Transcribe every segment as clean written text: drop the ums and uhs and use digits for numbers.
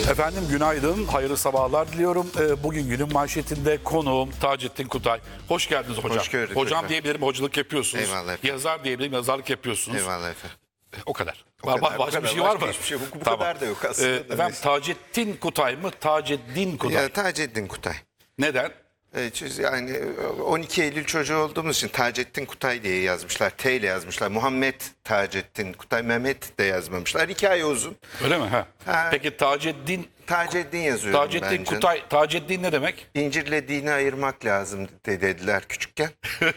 Efendim günaydın, hayırlı sabahlar diliyorum. Bugün günün manşetinde konuğum Taceddin Kutay. Hoş geldiniz hocam. Hoş gördük Hocam efendim. diyebilirim, hocalık yapıyorsunuz. Eyvallah efendim. Yazar diyebilirim, yazarlık yapıyorsunuz. Eyvallah efendim. O kadar. O kadar, Başka o bir kadar. şey var Başka mı? hiçbir şey bu Tamam. kadar da yok aslında. Efendim Taceddin Kutay mı? Taceddin Kutay. Ya, Taceddin Kutay. Neden? Yani 12 Eylül çocuğu olduğumuz için Taceddin Kutay diye yazmışlar. T ile yazmışlar. Muhammed Taceddin Kutay, Mehmet de yazmamışlar. Hikaye uzun. Öyle mi? Ha. Ha. Peki Taceddin Yazıyorum Taceddin bence. Kutay. Taceddin ne demek? İncirle dini ayırmak lazım dediler küçükken.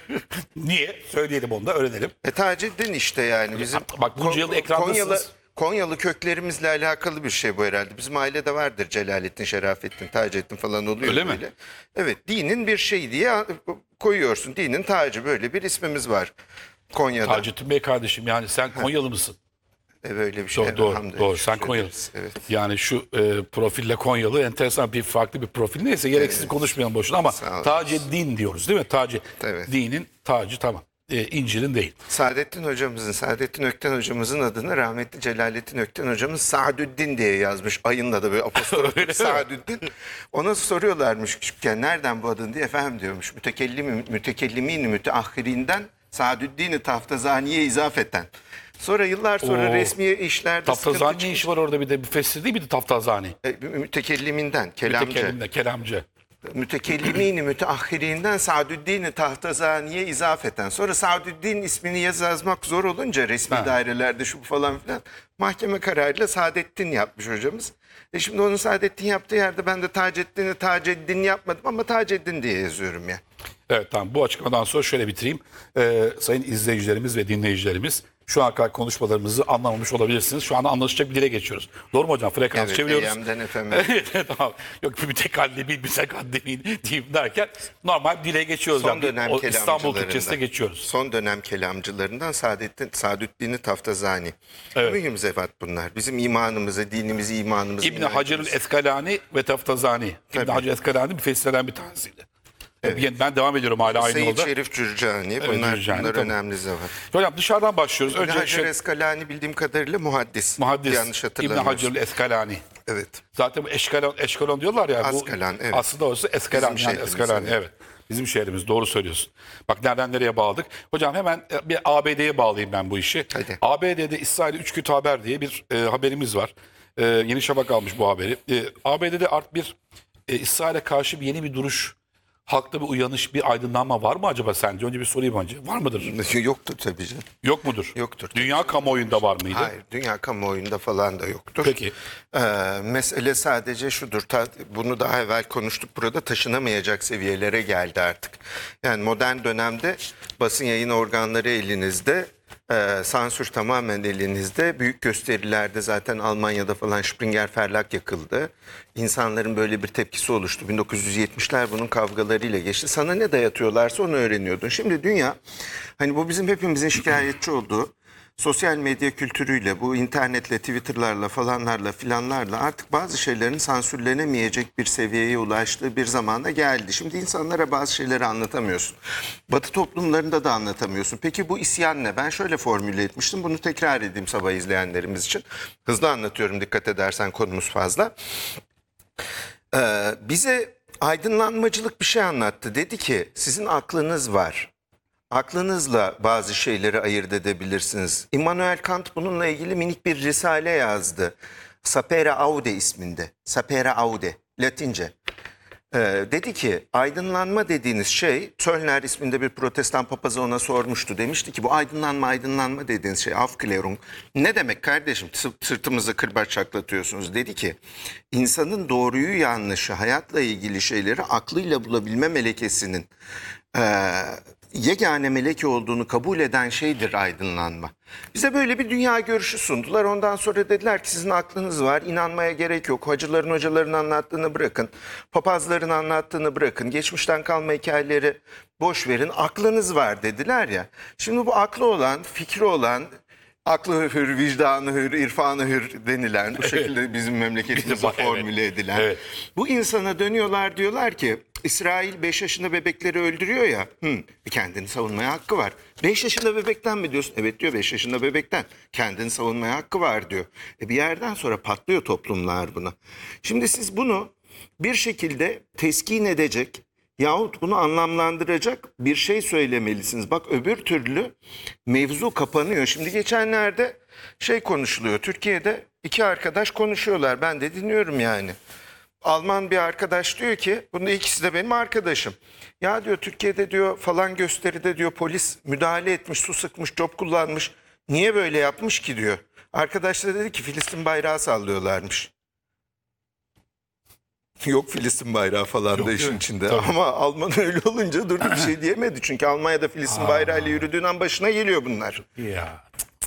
Niye? Söyleyelim onu da öğrenelim. Taceddin işte yani bizim Bak bunca yıl ekrandasınız. Konyalı köklerimizle alakalı bir şey bu herhalde. Bizim ailede vardır Celalettin, Şerafettin, Taceddin falan oluyor. Öyle mi? böyle. Evet, dinin bir şeyi diye koyuyorsun. Dinin tacı, böyle bir ismimiz var Konya'da. Taceddin Bey kardeşim, yani sen Konyalı mısın? Böyle bir şey. Doğru, doğru, Elhamdülillah. doğru. Sen Şükür Konyalı. ederiz. Evet. Yani şu profille Konyalı enteresan bir farklı bir profil. Neyse gereksiz konuşmayalım boşuna ama Sağ olun. Taceddin diyoruz değil mi? Evet. Dinin tacı, tamam. İncirin değil. Saadettin Ökten hocamızın adını rahmetli Celalettin Ökten hocamız Saadüddin diye yazmış. Ayınla da böyle apostrof Saadüddin. Ona soruyorlarmış küçükken, nereden bu adın diye. Efendim diyormuş, mütekellimin müteahhirinden Saadüddin-i Taftazaniye izafeten. Sonra yıllar sonra Oo. resmi işlerde Taftazani sıkıntı ne işi var orada, bir de müfessir değil miydi Taftazani? mütekelliminden, kelamcı. Mütekellimde, kelamcı. Mütekellimini müteahhirinden Saadüddin-i Tahtazaniye izafeten. Sonra Saadüddin ismini yazmak zor olunca resmi dairelerde şu falan filan, mahkeme kararıyla Saadettin yapmış hocamız. Şimdi onun Saadettin yaptığı yerde ben de Taceddin yapmadım ama Taceddin diye yazıyorum ya. Evet, tamam, bu açıklamadan sonra şöyle bitireyim. Sayın izleyicilerimiz ve dinleyicilerimiz, şu ana kadar konuşmalarımızı anlamamış olabilirsiniz. Şu anda anlaşılacak bir dile geçiyoruz. Doğru mu hocam? Frekans Evet, çeviriyoruz. EYM'den FM'e. Evet, tamam. Yok mütekallimin diyeyim derken normal dile geçiyoruz. Son Yani dönem İstanbul Türkçesine geçiyoruz. Son dönem kelamcılarından Saadüddin-i Taftazani. Evet. Mühim zevat bunlar. Bizim imanımızı, dinimizi, imanımızı... İbn Hacerül Eskalani ve Taftazani. İbn Hacer Eskalani bir fesirlerden bir tanesiydi. Evet. Ben devam ediyorum hala aynı Seyyid yolda. Şerif Cürcani. Evet, Bunlar Cürcani, tamam. önemli zevat. Hocam dışarıdan başlıyoruz. İbn Önce Hacer Eskalani bildiğim kadarıyla muhaddis. muhaddis Yanlış İbn hatırlamıyorsam. Hacerül Eskalani. Evet. Zaten bu eşkalon diyorlar ya. Askalan, bu, evet. Aslında orası Eskalan. Bizim Yani şehrimiz, Eskalani, evet. evet. Bizim şehrimiz, doğru söylüyorsun. Bak nereden nereye bağladık. Hocam hemen bir ABD'ye bağlayayım ben bu işi. Hadi. ABD'de İsrail 3 kötü haber diye bir haberimiz var. Yeni Şafak almış bu haberi. ABD'de İsrail'e karşı yeni bir duruş, halkta bir uyanış, bir aydınlanma var mı acaba sence? Önce bir sorayım önce. Var mıdır? Yoktur tabii canım. Yok mudur? Yoktur. Dünya kamuoyunda var mıydı? Hayır, dünya kamuoyunda falan da yoktur. Peki. Mesele sadece şudur, bunu daha evvel konuştuk burada, taşınamayacak seviyelere geldi artık. Yani modern dönemde basın yayın organları elinizde, sansür tamamen elinizde. Büyük gösterilerde zaten Almanya'da falan Springer Verlag yakıldı. İnsanların böyle bir tepkisi oluştu. 1970'ler bunun kavgalarıyla geçti. Sana ne dayatıyorlarsa onu öğreniyordun. Şimdi dünya, hani bu bizim hepimizin şikayetçi olduğu sosyal medya kültürüyle, bu internetle, Twitter'larla falanlarla filanlarla artık bazı şeylerin sansürlenemeyecek bir seviyeye ulaştığı bir zamana geldi. Şimdi insanlara bazı şeyleri anlatamıyorsun. Batı toplumlarında da anlatamıyorsun. Peki bu isyan ne? Ben şöyle formüle etmiştim. Bunu tekrar edeyim sabah izleyenlerimiz için. Hızlı anlatıyorum, dikkat edersen, konumuz fazla. Bize aydınlanmacılık bir şey anlattı. Dedi ki sizin aklınız var. Aklınızla bazı şeyleri ayırt edebilirsiniz. Immanuel Kant bununla ilgili minik bir risale yazdı. Sapere Aude isminde. Sapere Aude, Latince. Dedi ki aydınlanma dediğiniz şey, Töllner isminde bir protestan papazı ona sormuştu. Demişti ki bu aydınlanma dediğiniz şey, Aufklärung, ne demek kardeşim, sırtımızı kırbaç çaklatıyorsunuz. Dedi ki insanın doğruyu yanlışı, hayatla ilgili şeyleri aklıyla bulabilme melekesinin yegane meleke olduğunu kabul eden şeydir aydınlanma. Bize böyle bir dünya görüşü sundular. Ondan sonra dediler ki sizin aklınız var, inanmaya gerek yok. Hacıların, hocaların anlattığını bırakın. Papazların anlattığını bırakın. Geçmişten kalma hikayeleri boş verin. Aklınız var dediler ya. Şimdi bu aklı olan, fikri olan, aklı hür, vicdanı hür, irfanı hür denilen, bu şekilde bizim memleketimizde formüle edilen. Evet. Bu insana dönüyorlar, diyorlar ki İsrail 5 yaşında bebekleri öldürüyor ya. Kendini savunmaya hakkı var. 5 yaşında bebekten mi diyorsun? Evet diyor, 5 yaşında bebekten. Kendini savunmaya hakkı var diyor. Bir yerden sonra patlıyor toplumlar buna. Şimdi siz bunu bir şekilde teskin edecek yahut bunu anlamlandıracak bir şey söylemelisiniz. Bak, öbür türlü mevzu kapanıyor. Şimdi geçenlerde şey konuşuluyor. Türkiye'de iki arkadaş konuşuyorlar. Ben de dinliyorum yani. Alman bir arkadaş diyor ki, bunun ikisi de benim arkadaşım. Ya diyor, Türkiye'de diyor falan gösteride diyor polis müdahale etmiş, su sıkmış, cop kullanmış. Niye böyle yapmış ki diyor. Arkadaş da dedi ki Filistin bayrağı sallıyorlarmış. Yok Filistin bayrağı falan Yok, da işin değil mi? içinde. Tabii. Ama Alman öyle olunca durdu, bir şey diyemedi. Çünkü Almanya'da Filistin bayrağıyla yürüdüğün an başına geliyor bunlar. Ya.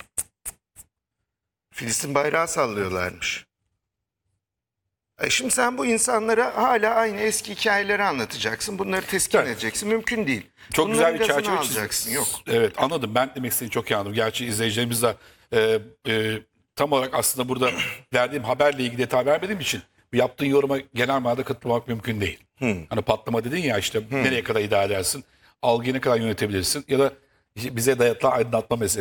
Filistin bayrağı sallıyorlarmış. Şimdi sen bu insanlara hala aynı eski hikayeleri anlatacaksın. Bunları teskin Evet. edeceksin. Mümkün değil. Çok Bunların güzel bir gazını çerçeve alacaksın. çizdiniz. Yok. Evet, anladım. Ben demek istediğini çok iyi anladım. Gerçi izleyicilerimiz de tam olarak aslında burada verdiğim haberle ilgili detay vermediğim için yaptığın yoruma genel manada katılmak mümkün değil. Hani patlama dedin ya, işte nereye kadar idare edersin, algıyı ne kadar yönetebilirsin ya da bize dayatılan aydınlatma meselesi.